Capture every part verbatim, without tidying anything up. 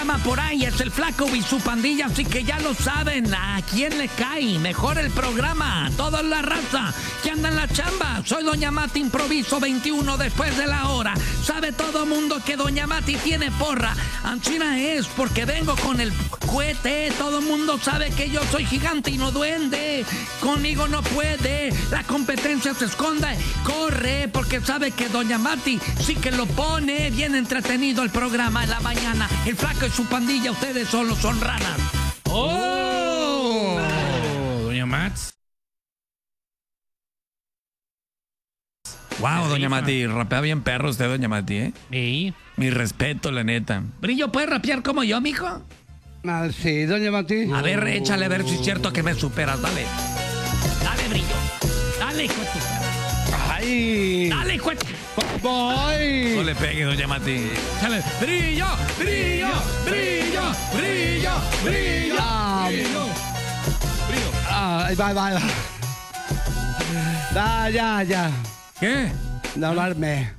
Por ahí es el Flaco y su pandilla, así que ya lo saben, ¿a quién le cae mejor el programa? Toda la raza que anda en la chamba. Soy Doña Mati, improviso veintiuno después de la hora. Sabe todo mundo que Doña Mati tiene porra. Anchina es porque vengo con el cohete. Todo mundo sabe que yo soy gigante y no duende. Conmigo no puede. La competencia se esconde. Corre porque sabe que Doña Mati sí que lo pone. Bien entretenido el programa en la mañana. El Flaco y su pandilla, ustedes solo son ranas. ¡Oh! oh Doña Mats. Wow, Doña Mati, rapea bien perro usted, Doña Mati, ¿eh? Sí. Mi respeto, la neta. Brillo, ¿puedes rapear como yo, mijo? Ah, sí, Doña Mati. A ver, échale a ver si es cierto que me superas, dale. Dale, Brillo. Dale, hijo de tu... ¡Ay! Dale, hijo de tu... ¡Voy! No le pegue, Doña Mati. Échale. Brillo, brillo, brillo, brillo, brillo, Ah, brillo. Brillo. Ah, va, va, va. Ah, ya, ya. ¿Qué? No hablarme.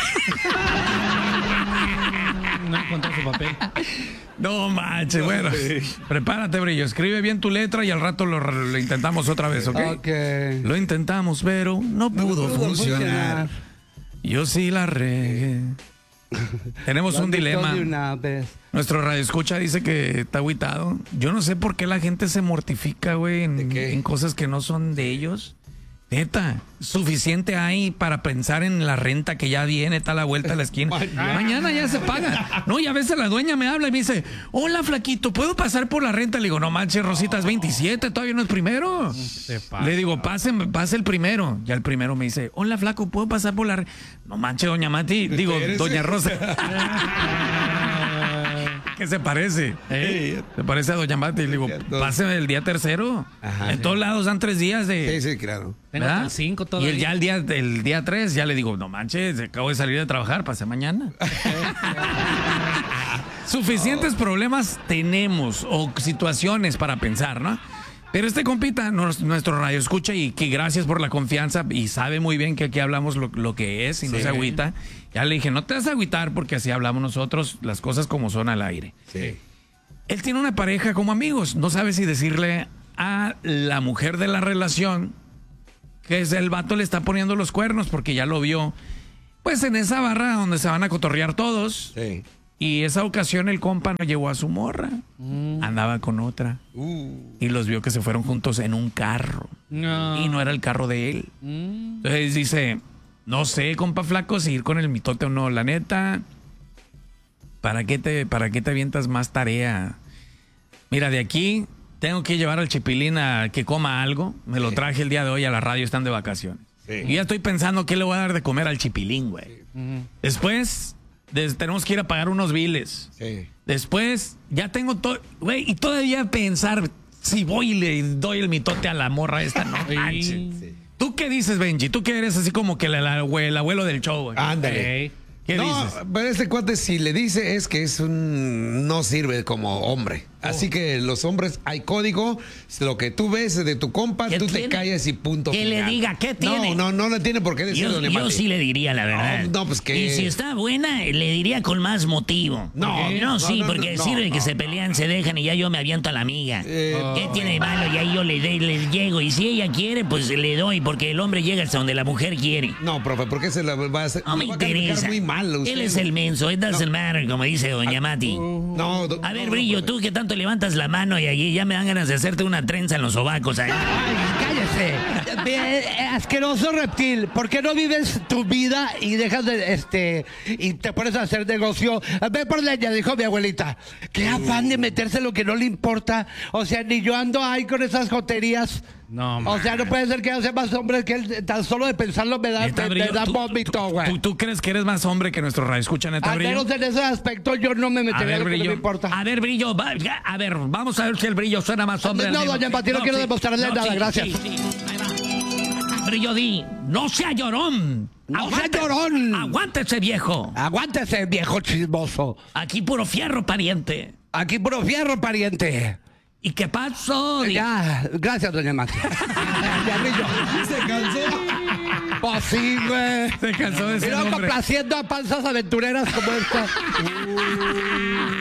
No encontró su papel. No manches, bueno. Prepárate, Brillo. Escribe bien tu letra y al rato lo, lo intentamos otra vez, ¿ok? Ok. Lo intentamos, pero no pudo, pudo funcionar. funcionar. Yo sí la regué. Tenemos Lo un han dicho dilema. de una vez. Nuestro radioescucha dice que está agüitado. Yo no sé por qué la gente se mortifica, güey, en, en cosas que no son de ellos. Neta, suficiente hay para pensar en la renta que ya viene, está a la vuelta de la esquina. Mañana ya se paga. No, y a veces la dueña me habla y me dice, hola, flaquito, ¿puedo pasar por la renta? Le digo, no manches, Rosita, es veintisiete, todavía no es primero. Le digo, pase, pase el primero. Ya el primero me dice, hola, flaco, ¿puedo pasar por la renta? No manches, doña Mati, digo, doña Rosa. ¿Qué se parece? ¿Eh? Se parece a doña Mati. Le digo, pase el día tercero. Ajá, en sí. Todos lados dan tres días de... Sí, sí, claro. Tengo hasta el cinco todavía. Y el, ya el día, el día tres ya le digo, no manches, acabo de salir de trabajar, pasé mañana. Suficientes problemas tenemos o situaciones para pensar, ¿no? Pero este compita, nuestro radio escucha y que gracias por la confianza y sabe muy bien que aquí hablamos lo, lo que es y no sí. se agüita. Ya le dije, no te vas a agüitar porque así hablamos nosotros, las cosas como son al aire. Sí. Él tiene una pareja como amigos, no sabe si decirle a la mujer de la relación que es el vato le está poniendo los cuernos porque ya lo vio. Pues en esa barra donde se van a cotorrear todos. Sí. Y esa ocasión el compa no llevó a su morra. Mm. Andaba con otra. Uh. Y los vio que se fueron juntos en un carro. No. Y no era el carro de él. Mm. Entonces dice, no sé, compa flaco, si ir con el mitote o no. La neta, ¿para qué te, para qué te avientas más tarea? Mira, de aquí tengo que llevar al Chipilín a que coma algo. Me lo traje el día de hoy a la radio, están de vacaciones. Sí. Y ya estoy pensando qué le voy a dar de comer al Chipilín, güey. Sí. Uh-huh. Después... Des, tenemos que ir a pagar unos biles. Sí. Después, ya tengo todo. Güey, y todavía pensar si voy y le doy el mitote a la morra esta, no. Sí. Sí. ¿Tú qué dices, Benji? Tú que eres así como que la, la, el abuelo del show, güey. Ándale. ¿Eh? ¿Qué no, dices? Pero este cuate, si le dice, es que es un. No sirve como hombre. Oh. Así que los hombres, hay código. Lo que tú ves de tu compa, tú tiene? te calles y punto. Que final. le diga, ¿qué tiene? No, no, no le tiene por qué decirlo. Yo, yo sí le diría la verdad. No, no, pues que. Y si está buena, le diría con más motivo. No, no, no sí, no, no, porque no, sirve no, que no, se pelean, no. se dejan y ya yo me aviento a la amiga. Eh, ¿Qué oh. tiene de malo? Y ahí yo le, le, le llego. Y si ella quiere, pues le doy, porque el hombre llega hasta donde la mujer quiere. No, profe, porque se la va a hacer. No me va interesa. A muy mal, usted. Él es el menso, it doesn't no. matter, como dice doña Mati. No, do, a ver, no, Brillo, no, tú que tanto levantas la mano y allí ya me dan ganas de hacerte una trenza en los sobacos. Ahí. Ay, cállese. Asqueroso reptil. ¿Por qué no vives tu vida y dejas de, este, y te pones a hacer negocio? Ve por leña, dijo mi abuelita. Qué afán de meterse lo que no le importa. O sea, ni yo ando ahí con esas joterías. No, o sea, no puede ser que yo sea más hombre que él. Tan solo de pensarlo me da, me, me da vómito, güey. ¿tú, ¿tú crees que eres más hombre que nuestro radio escucha, neta, Al Brillo? menos en ese aspecto yo no me metería lo que no me importa. A ver, Brillo, va, a ver, vamos a ver si el Brillo suena más hombre. No, doña Mati, no, no quiero sí, demostrarle no, nada, sí, gracias. Sí, sí. Ahí va. Brillo, di, no sea llorón. No sea llorón. Aguántese, viejo. Aguántese, viejo chismoso. Aquí puro fierro, pariente. Aquí puro fierro, pariente. ¿Y qué pasó? Ya, gracias, doña Mati. Ya, Brillo. ¿Se cansó? Pues sí, güey. Se cansó de ser hombre. Y no complaciendo a panzas aventureras como esta.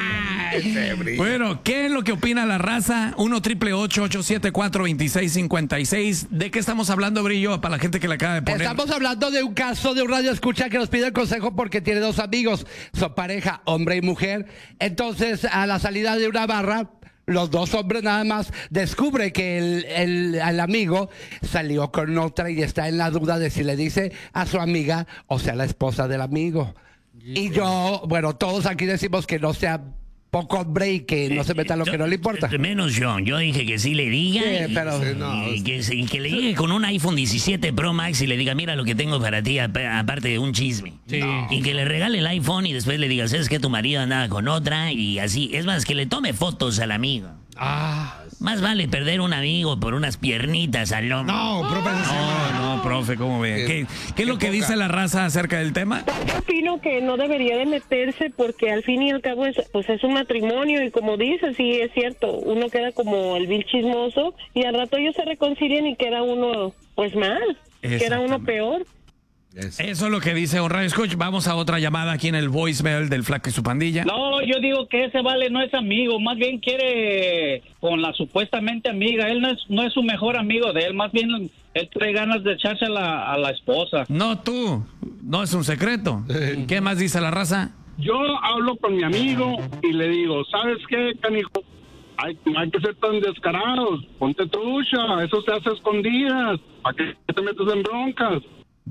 Bueno, ¿qué es lo que opina la raza? uno triple ocho ocho siete cuatro dos seis cinco seis. ¿De qué estamos hablando, Brillo? Para la gente que le acaba de poner. Estamos hablando de un caso de un radio escucha que nos pide consejo porque tiene dos amigos, son pareja, hombre y mujer. Entonces, a la salida de una barra, los dos hombres nada más descubre que el, el, el amigo salió con otra y está en la duda de si le dice a su amiga o sea la esposa del amigo. Y yo, bueno, todos aquí decimos que no sea poco hombre y que no se meta lo que no le importa. Menos yo. Yo dije que sí le diga. Sí, y, pero- y- no, y que, y que le llegue con un iPhone diecisiete Pro Max y le diga, mira lo que tengo para ti, ap- aparte de un chisme. Sí. Y que le regale el iPhone y después le diga, ¿sabes que tu marido andaba con otra? Y así. Es más, que le tome fotos al amigo. Ah. Más vale perder un amigo por unas piernitas al lomo. No, profe. No, no, profe, ¿cómo ve? Qué- ¿Qué, qué es lo qué que poca. dice la raza acerca del tema? Yo opino que no debería de meterse porque al fin y al cabo es, pues es un matrimonio y como dices, sí es cierto, uno queda como el vil chismoso y al rato ellos se reconcilian y queda uno pues mal, queda uno Exactamente. peor. Eso. Eso es lo que dice un radio escucha. Vamos a otra llamada aquí en el voicemail del Flaco y su pandilla. No, yo digo que ese vale no es amigo, más bien quiere con la supuestamente amiga. Él no es, no es su mejor amigo de él, más bien él trae ganas de echarse a la, a la esposa. No tú, no es un secreto. ¿Qué más dice la raza? Yo hablo con mi amigo y le digo, ¿sabes qué, canijo? Hay, no hay que ser tan descarados. Ponte trucha, eso se hace a escondidas. ¿Para qué te metes en broncas?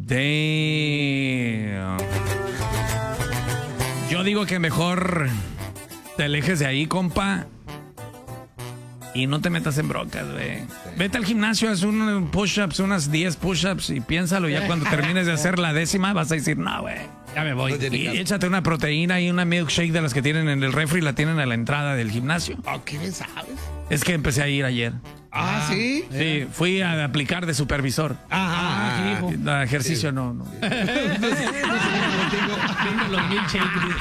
Damn. Yo digo que mejor te alejes de ahí, compa. Y no te metas en broncas, güey. Vete al gimnasio, haz un push-ups, unas diez push-ups y piénsalo. Ya cuando termines de hacer la décima vas a decir, no, güey. Ya me voy. No tiene Y caso. échate una proteína y una milkshake de las que tienen en el refri y la tienen a la entrada del gimnasio. Ah, ¿qué bien sabes? Es que empecé a ir ayer. Ah, ¿sí? Sí, fui a aplicar de supervisor. Ah, hijo. No, ejercicio no, no. Tengo los milkshakes.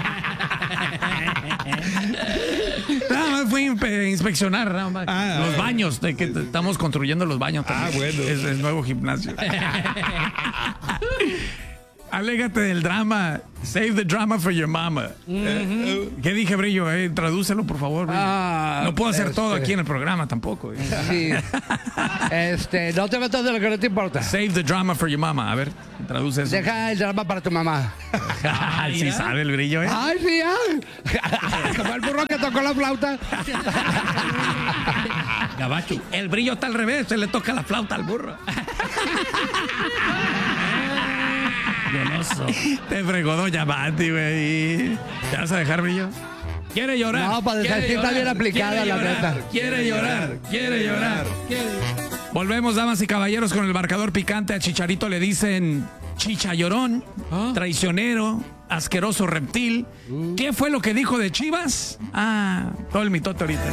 Nada más fui a inspe- inspeccionar nada más. Ah, los ah, baños, de que t- estamos construyendo los baños también. Ah, bueno. Es el nuevo gimnasio. Alégate del drama. Save the drama for your mama. ¿Qué dije, Brillo? Eh, tradúcelo, por favor. Brillo. Ah, no puedo hacer este- todo aquí en el programa tampoco. eh. Sí. Este, no te metas de lo que no te importa. Save the drama for your mama. A ver, traduce eso. Deja el drama para tu mamá. Ay, sí sabe el Brillo, ¿eh? Ay, sí, ah. Como el burro que tocó la flauta. Gabacho. El Brillo está al revés. Se le toca la flauta al burro. Goloso. Te fregó Doña Mati, güey. ¿Te vas a dejar, Brillo? Quiere llorar. No, para quiere decir, está llorar, bien aplicada, quiere la llorar, neta. Quiere llorar, quiere llorar. Volvemos, damas y caballeros, con el marcador picante. A Chicharito le dicen chicha llorón, traicionero, asqueroso reptil. ¿Qué fue lo que dijo de Chivas? Ah, todo el mitote ahorita.